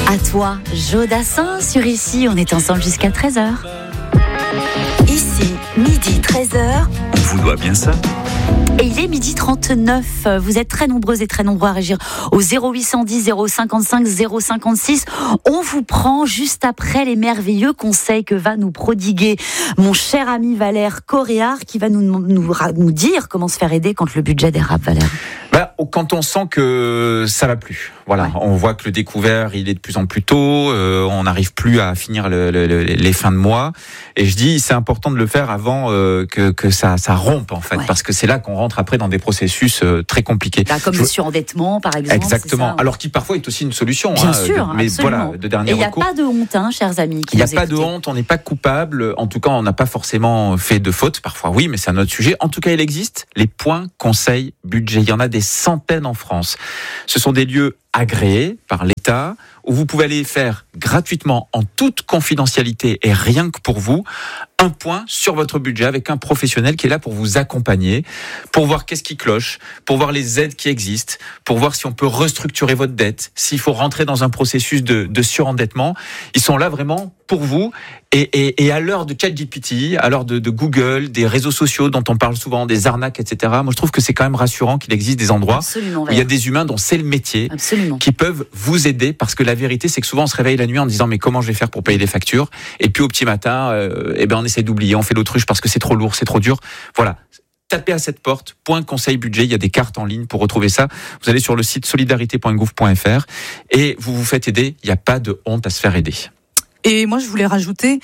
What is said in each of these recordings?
À toi, Jodassin sur Ici, on est ensemble jusqu'à 13h. Ici, midi 13h. On vous doit bien ça. Et il est midi 39. Vous êtes très nombreux et très nombreux à réagir au 0810 055 056. On vous prend juste après les merveilleux conseils que va nous prodiguer mon cher ami Valère Coréard, qui va nous dire comment se faire aider quand le budget dérape, Valère. Quand on sent que ça va plus, voilà, ouais. On voit que le découvert il est de plus en plus tôt, on n'arrive plus à finir les fins de mois, et je dis c'est important de le faire avant que ça rompe en fait, ouais. Parce que c'est là qu'on rentre après dans des processus très compliqués. Là, comme le surendettement par exemple. Exactement. C'est ça, ouais. Alors qui parfois est aussi une solution. Bien sûr, mais absolument. voilà, de dernier recours. Et il n'y a pas de honte, chers amis. Il n'y a pas de honte, on n'est pas coupable. En tout cas, on n'a pas forcément fait de faute. Parfois, oui, mais c'est un autre sujet. En tout cas, il existe les points conseils budget. Il y en a des centaines en France. Ce sont des lieux agréés par l'État où vous pouvez aller faire gratuitement, en toute confidentialité et rien que pour vous, un point sur votre budget avec un professionnel qui est là pour vous accompagner, pour voir qu'est-ce qui cloche, pour voir les aides qui existent, pour voir si on peut restructurer votre dette, s'il faut rentrer dans un processus de surendettement. Ils sont là vraiment pour vous. Et à l'heure de ChatGPT, à l'heure de Google, des réseaux sociaux dont on parle souvent, des arnaques, etc., moi je trouve que c'est quand même rassurant qu'il existe des endroits où il y a des humains dont c'est le métier, qui peuvent vous aider, parce que la vérité c'est que souvent on se réveille la nuit en disant mais comment je vais faire pour payer des factures, et puis au petit matin on essaie d'oublier, on fait l'autruche parce que c'est trop lourd, c'est trop dur. Voilà. Tapez à cette porte, point conseil budget, il y a des cartes en ligne pour retrouver ça. Vous allez sur le site solidarité.gouv.fr et vous vous faites aider, il n'y a pas de honte à se faire aider. Et moi je voulais rajouter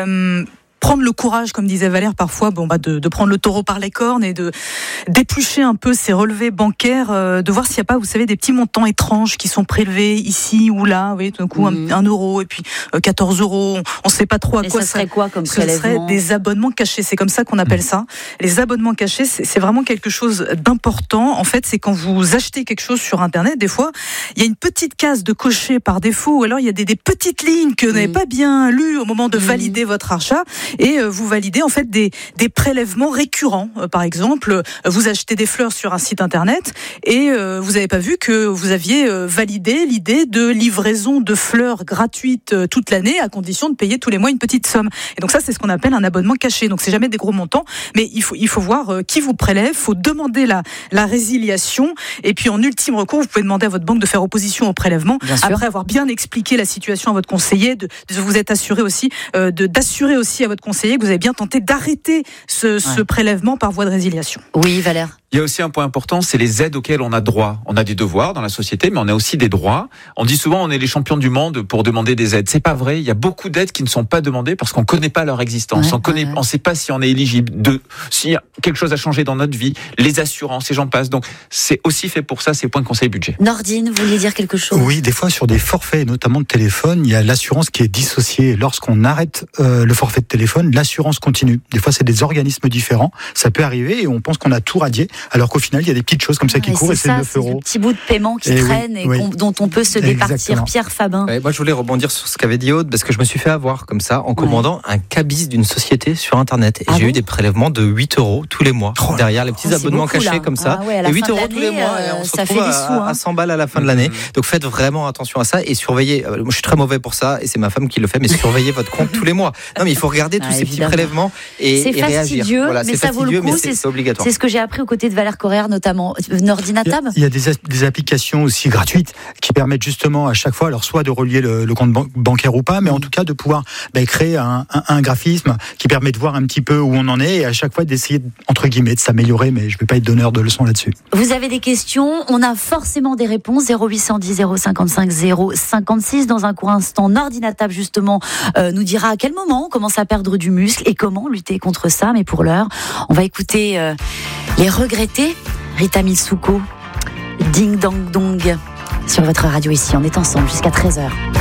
prendre le courage, comme disait Valère, parfois, de prendre le taureau par les cornes et de d'éplucher un peu ces relevés bancaires, de voir s'il n'y a pas, vous savez, des petits montants étranges qui sont prélevés ici ou là, vous voyez, tout d'un coup, 1 euro et puis 14 euros, on ne sait pas trop à quoi ça serait quoi comme prélèvement ? Ce serait des abonnements cachés, c'est comme ça qu'on appelle ça. Les abonnements cachés, c'est vraiment quelque chose d'important. En fait, c'est quand vous achetez quelque chose sur Internet, des fois, il y a une petite case de cocher par défaut, ou alors il y a des petites lignes que vous n'avez pas bien lues au moment de valider votre achat. Et vous validez en fait des prélèvements récurrents. Par exemple, vous achetez des fleurs sur un site internet et vous n'avez pas vu que vous aviez validé l'idée de livraison de fleurs gratuites toute l'année à condition de payer tous les mois une petite somme. Et donc ça, c'est ce qu'on appelle un abonnement caché. Donc c'est jamais des gros montants, mais il faut voir qui vous prélève, il faut demander la résiliation, et puis en ultime recours, vous pouvez demander à votre banque de faire opposition au prélèvement après avoir bien expliqué la situation à votre conseiller, de vous être assuré aussi, d'assurer aussi à votre conseiller que vous avez bien tenté d'arrêter ce prélèvement par voie de résiliation. Oui, Valère. Il y a aussi un point important, c'est les aides auxquelles on a droit. On a des devoirs dans la société, mais on a aussi des droits. On dit souvent on est les champions du monde pour demander des aides. C'est pas vrai. Il y a beaucoup d'aides qui ne sont pas demandées parce qu'on connaît pas leur existence. On sait pas si on est éligible, si quelque chose a changé dans notre vie, les assurances et j'en passe. Donc c'est aussi fait pour ça, ces points de conseil budget. Nordine, vous vouliez dire quelque chose ? Oui, des fois sur des forfaits, notamment de téléphone, il y a l'assurance qui est dissociée. Lorsqu'on arrête le forfait de téléphone, l'assurance continue. Des fois c'est des organismes différents. Ça peut arriver et on pense qu'on a tout radié. Alors qu'au final, il y a des petites choses comme ça qui courent et c'est 9 euros. C'est ce petit bout de paiement qui traîne dont on peut se départir. Exactement. Pierre Fabin. Moi, je voulais rebondir sur ce qu'avait dit Aude, parce que je me suis fait avoir comme ça en commandant un cabis d'une société sur Internet. Et j'ai eu des prélèvements de 8 euros tous les mois derrière les petits abonnements cachés comme ça. Et 8 euros tous les mois. Et on se retrouve à 100 balles à la fin de l'année. Donc faites vraiment attention à ça et surveillez. Moi, je suis très mauvais pour ça et c'est ma femme qui le fait, mais surveillez votre compte tous les mois. Non, mais il faut regarder tous ces petits prélèvements et réagir. Voilà, mais ça vaut le coup. C'est obligatoire. C'est ce que j'ai appris aux côtés de Valère Coréard, notamment. Nordinatab. Il y a des applications aussi gratuites qui permettent justement à chaque fois, alors soit de relier le compte bancaire ou pas, mais en tout cas de pouvoir créer un graphisme qui permet de voir un petit peu où on en est et à chaque fois d'essayer, entre guillemets, de s'améliorer, mais je ne vais pas être donneur de leçons là-dessus. Vous avez des questions, on a forcément des réponses. 0810 055 056. Dans un court instant, Nordinatab justement nous dira à quel moment on commence à perdre du muscle et comment lutter contre ça. Mais pour l'heure, on va écouter les regrettés. Rita Mitsuko, Ding Dong Dong, sur votre radio Ici. On est ensemble jusqu'à 13h.